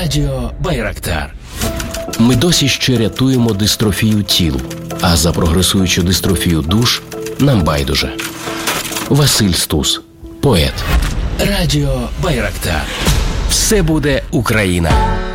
Радіо Байрактар. Ми досі ще рятуємо дистрофію тіл, а за прогресуючу дистрофію душ нам байдуже. Василь Стус, поет. Радіо Байрактар. Все буде Україна.